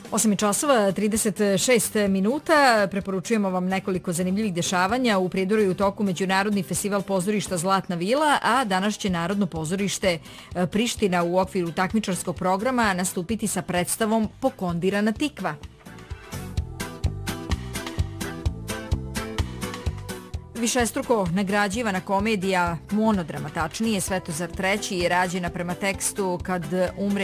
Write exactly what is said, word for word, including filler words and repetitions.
osam časova trideset šest minuta. Preporučujemo vam nekoliko zanimljivih dešavanja. U Prijedoru je u toku Međunarodni festival pozorišta Zlatna vila, a danas će Narodno pozorište Priština u okviru takmičarskog programa nastupiti sa predstavom Pokondirana tikva. Višestruko nagrađivana komedija, monodrama tačnije, Svetozar treći je rađena prema tekstu Kad umre